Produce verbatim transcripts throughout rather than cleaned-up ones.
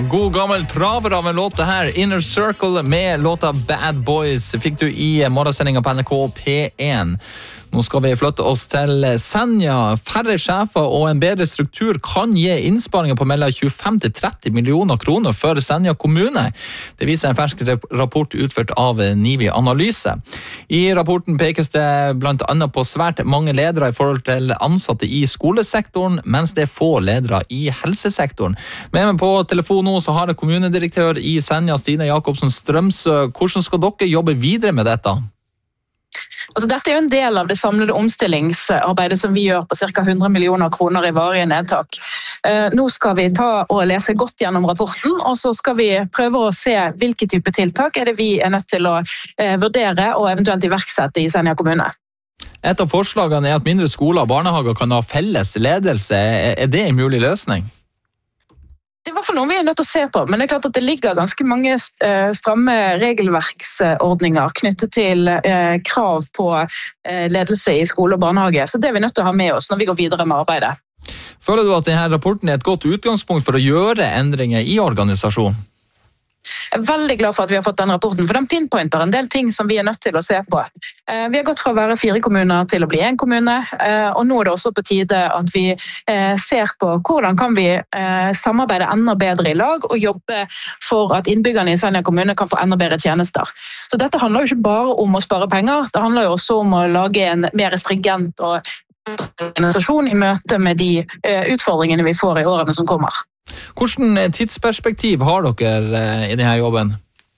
God gammel traver av en låt det her. Inner Circle med låta Bad Boys fikk du i morgensendingen på N R K P én. Nå skal vi flytte oss til Senja. Færre sjefer og en bedre struktur kan gi innsparinger på mellom tjuefem til tretti millioner kroner for Senja kommune. Det viser en fersk rapport utført av Nivi Analyse. I rapporten pekes det blant annet på svært mange ledere i forhold til ansatte i skolesektoren, mens det er få ledere i helsesektoren. Med meg på telefon nå så har jeg kommunedirektør i Senja, Stine Jacobsen Strømsø. Hvordan skal dere jobbe videre med dette? Altså, dette er jo en del av det samlede omstillingsarbeidet som vi gjør på ca. hundre millioner kroner i varige nedtak. Eh, nå skal vi ta og lese godt gjennom rapporten, og så skal vi prøve å se hvilke type tiltak er det vi er nødt til å eh, vurdere og eventuelt iverksette i Senja kommune. Et av forslagene er at mindre skoler og barnehager kan ha felles ledelse. Er det en mulig løsning? Det er i hvert fall noe vi er nødt til å se på, men det er klart at det ligger ganske mange stramme regelverksordninger knyttet til krav på ledelse i skole og barnehage, så det er vi nødt til å ha med oss når vi går videre med arbeidet. Føler du at denne rapporten er et godt utgangspunkt for å gjøre endringer i organisasjonen? Jeg er veldig glad for at vi har fått den rapporten, for den pinpointer en del ting som vi er nødt til å se på. Vi har gått fra å være fire kommuner til å bli en kommune, og nå er det også på tide at vi ser på hvordan kan vi samarbeide enda bedre i lag og jobbe for at innbyggerne i Senja kommune kan få enda bedre tjenester. Så dette handler jo ikke bare om å spare penger, det handler jo også om å lage en mer stringent og organisasjon i møte med de utfordringene vi får i årene som kommer. Hvordan tidsperspektiv har dere i denne jobben?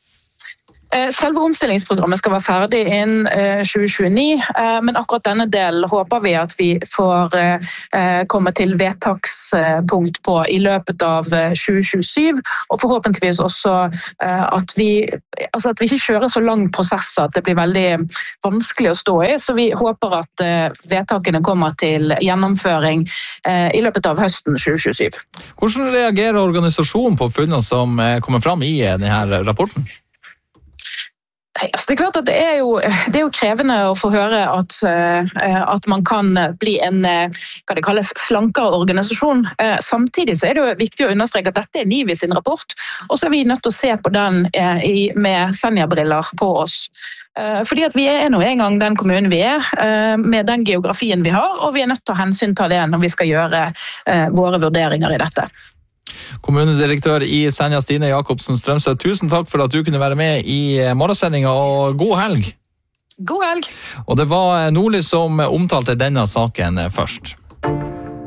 Selve omstillingsprogrammet skal være ferdig innen tjue tjueni, men akkurat denne delen håper vi at vi får komme til vedtakspunkt på i løpet av tjue tjuesyv, og forhåpentligvis også at vi, altså at vi ikke kjører så lang prosess at det blir veldig vanskelig å stå i, så vi håper at vedtakene kommer til gjennomføring i løpet av høsten tjue tjuesyv. Hvordan reagerer organisasjonen på funnene som kommer fram i denne rapporten? Altså det er klart at det er, jo, det er jo krevende å få høre at, at man kan bli en hva det kalles, slankere organisasjon. Samtidig så er det jo viktig å understreke at dette er Nivi sin rapport, og så er vi nødt til å se på den med Senja-briller på oss. Fordi at vi er nå en gang den kommunen vi er, med den geografien vi har, og vi er nødt til å hensynta det når vi skal gjøre våre vurderinger i dette. Kommunedirektør i Senja, Stine Jacobsen Strømsø, tusen takk for at du kunne være med i morgensendingen, og god helg! God helg! Og det var Nordli som omtalte denne saken først.